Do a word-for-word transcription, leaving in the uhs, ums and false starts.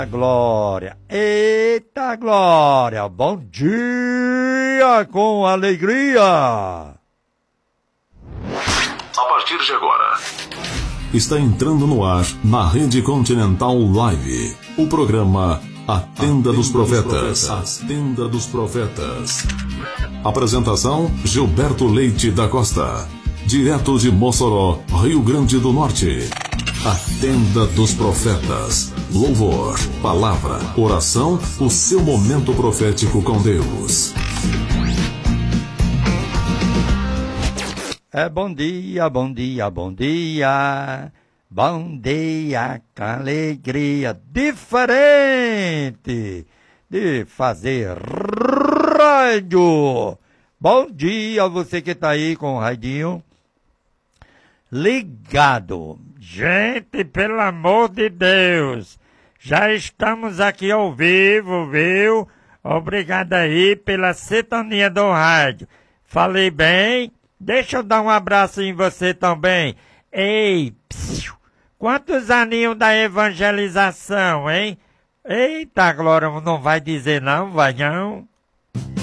Glória, eita Glória, bom dia com alegria. A partir de agora, está entrando no ar na Rede Continental Live, o programa A Tenda dos Profetas. A Tenda dos Profetas. Apresentação: Gilberto Leite da Costa, direto de Mossoró, Rio Grande do Norte. A Tenda dos Profetas. Louvor, palavra, oração, o seu momento profético com Deus. É bom dia, bom dia, bom dia. Bom dia com alegria diferente de fazer rádio. Bom dia você que tá aí com o radinho ligado. Gente, pelo amor de Deus, já estamos aqui ao vivo, viu? Obrigado aí pela sintonia do rádio. Falei bem? Deixa eu dar um abraço em você também. Ei, psiu, quantos aninhos da evangelização, hein? Eita, Glória, não vai dizer não, vai não?